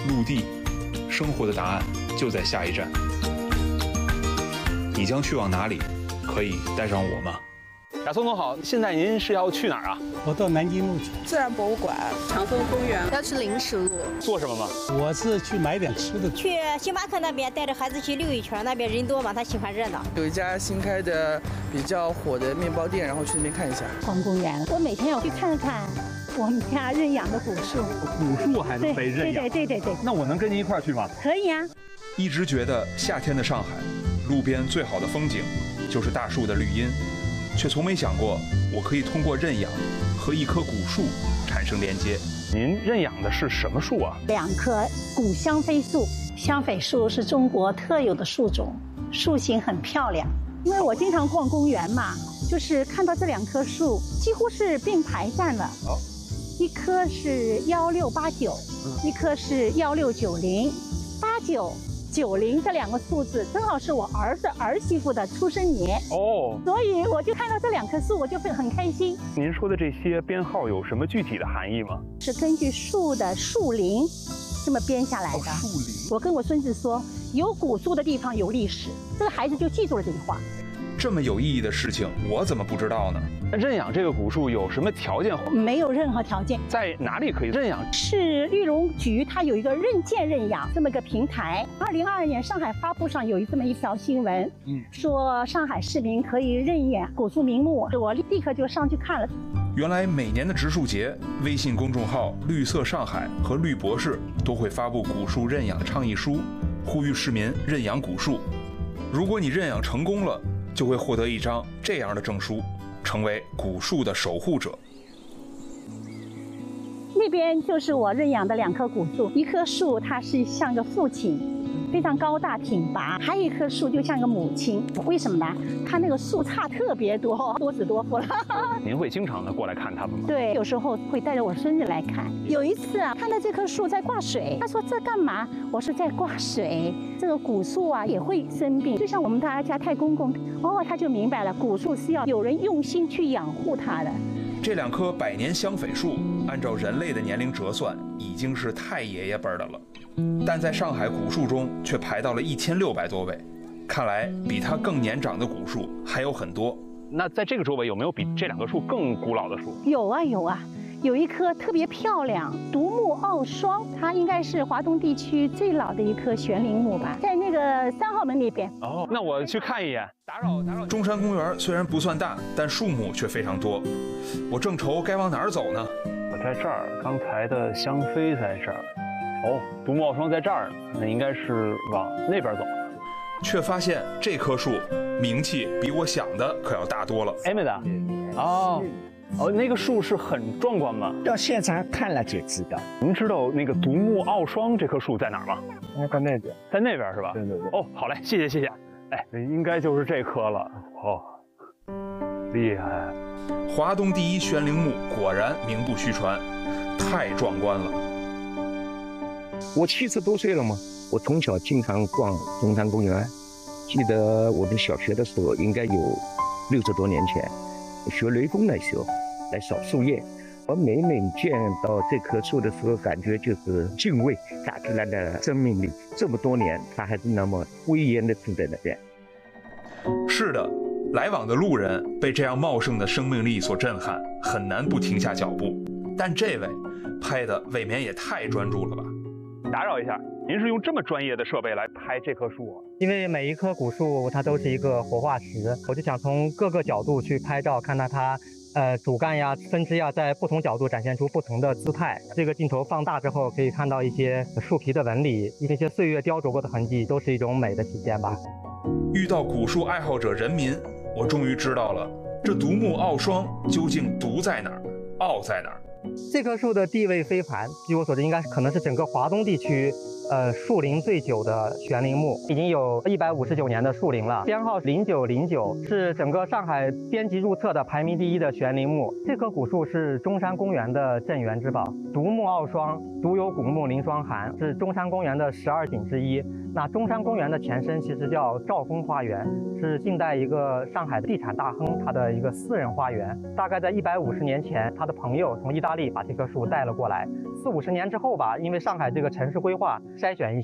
陆地，生活的答案就在下一站。你将去往哪里？可以带上我吗？ 雅松总好，现在您是要去哪儿啊？ 我到南京路去。 自然博物馆、长风公园， 要去临时路。 做什么吗？ 我是去买点吃的。 去星巴克那边带着孩子去溜一圈，那边人多嘛，他喜欢热闹。 有一家新开的比较火的面包店，然后去那边看一下。 逛公园，我每天要去看看我们家认养的古树。 古树还能被认养？ 对。 那我能跟您一块儿去吗？ 可以啊。 一直觉得夏天的上海，路边最好的风景就是大树的绿荫，却从没想过我可以通过认养和一棵古树产生连接。 您认养的是什么树啊 ？2棵古香榧树。香榧树是中国特有的树种，树形很漂亮。因为我经常逛公园嘛，就是看到这2棵树几乎是并排站了。一棵是1689，一棵是1690，89、90这2个数字正好是我儿子儿媳妇的出生年哦，所以我就看到这2棵树，我就会很开心。 您说的这些编号有什么具体的含义吗？ 是根据树的树龄这么编下来的。树龄，我跟我孙子说，有古树的地方有历史，这个孩子就记住了这句话。 这么有意义的事情，我怎么不知道呢？ 认养这个古树有什么条件？ 没有任何条件。 在哪里可以认养？ 是绿农局，它有一个认建认养这么个平台。2022年上海发布上有这么一条新闻，说上海市民可以认养古树名木，我立刻就上去看了。 原来每年的植树节，微信公众号“绿色上海”和绿博士都会发布古树认养的倡议书，呼吁市民认养古树。如果你认养成功了，就会获得一张这样的证书，成为古树的守护者。 那边就是我认养的2棵古树，一棵树它是像个父亲，非常高大挺拔，还有一棵树就像个母亲。为什么呢？它那个树杈特别多，多子多福了。 您会经常的过来看它们吗？ 对，有时候会带着我孙子来看。有一次啊，看到这棵树在挂水，他说这干嘛？我说在挂水。这个古树啊也会生病，就像我们大家太公公，他就明白了，古树是要有人用心去养护它的。 这2棵百年香榧树，按照人类的年龄折算，已经是太爷爷辈的了，但在上海古树中却排到了1600多位。看来比它更年长的古树还有很多。 那在这个周围有没有比这2棵树更古老的树？ 有啊，有一棵特别漂亮，独木傲霜，它应该是华东地区最老的一棵悬铃木吧，在那个3号门那边。 哦，那我去看一眼。打扰。 中山公园虽然不算大，但树木却非常多。我正愁该往哪儿走呢？ 我在这儿，刚才的香榧在这儿。哦，独木傲霜在这儿，那应该是往那边走。 却发现这棵树名气比我想的可要大多了。 哎，妹子，那个树是很壮观吗？ 到现场看了就知道。 您知道那个独木傲霜这棵树在哪儿吗？ 在那边， 在那边是吧？ 对。 哦，好嘞，谢谢。哎，应该就是这棵了。哦，厉害！ 华东第一悬铃木果然名不虚传，太壮观了。 我70多岁了嘛，我从小经常逛中山公园，记得我们小学的时候，应该有60多年前，学雷锋的时候来扫树叶。我每见到这棵树的时候，感觉就是敬畏大自然的生命力。这么多年，它还是那么威严的站在那边。 是的，来往的路人被这样茂盛的生命力所震撼，很难不停下脚步。但这位拍的未免也太专注了吧？ 打扰一下，您是用这么专业的设备来拍这棵树啊？ 因为每一棵古树它都是一个活化石，我就想从各个角度去拍照，看到它主干呀、分支呀，在不同角度展现出不同的姿态。这个镜头放大之后，可以看到一些树皮的纹理，一些岁月雕琢过的痕迹，都是一种美的体现吧。 遇到古树爱好者人民，我终于知道了这独木傲霜究竟独在哪儿，傲在哪儿。 这棵树的地位非凡，据我所知，应该可能是整个华东地区树龄最久的悬铃木，已经有159年的树龄了，编号0909，是整个上海编辑入册的排名第1的悬铃木。这棵古树是中山公园的镇园之宝，独木傲霜，独有古木临霜寒，是中山公园的12景之一。 那中山公园的前身其实叫兆丰花园，是近代一个上海的地产大亨他的一个私人花园。大概在150年前，他的朋友从意大利把这棵树带了过来。40-50年之后吧，因为上海这个城市规划筛选一